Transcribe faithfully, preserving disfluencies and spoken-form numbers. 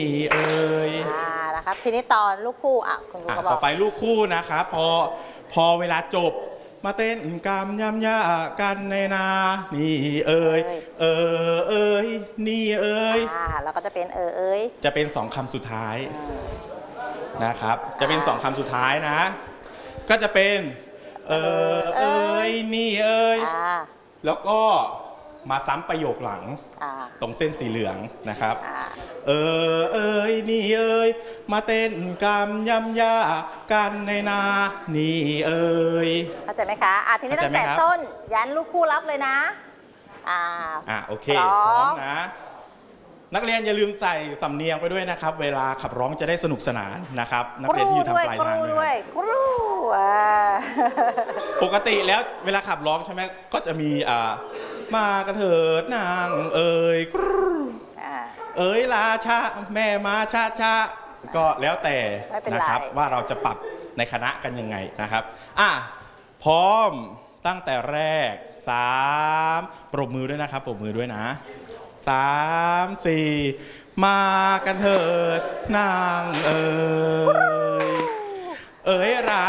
เอ่ยอ่านะครับทีนี้ตอนลูกคู่อ่ะคุณครูก็บอกต่อไปลูกคู่นะครับพอพอเวลาจบมาเต้นกามยำยากันในนานี่เอ่ยเออเอ่ยนี่เอ่ยอ่าเราก็จะเป็นเออเอ้ยจะเป็นสองคำสุดท้ายนะครับจะเป็นสองคำสุดท้ายนะก็จะเป็นเออเอ่ยนี่เอ่ยแล้วก็มาซ้ำประโยคหลังตรงเส้นสีเหลืองนะครับเออเอ่ยนี่เอ่ยมาเต้นกามยำยากันในนานี่เอ่ยเข้าใจไหมคะอ่ะทีนี้ตั้งแต่ต้นยันลูกคู่รับเลยนะอ่าอ่ะโอเคพร้อมนะนักเรียนอย่าลืมใส่สำเนียงไปด้วยนะครับเวลาขับร้องจะได้สนุกสนานนะครับนักเรียนที่อยู่ทางปลายทางด้วยกรูอ่าปกติแล้วเวลาขับร้องใช่ไหมก็จะมีอ่ามากระเถิดนางเอ่ยกรูเอ๋ยราชาแม่มาชาชาก็แล้วแต่นะครับว่าเราจะปรับในคณะกันยังไงนะครับอ่ะพร้อมตั้งแต่แรกสามปรบมือด้วยนะครับปรบมือด้วยนะสามสี่มากันเถิดนางเอ๋ยเอ๋ยรา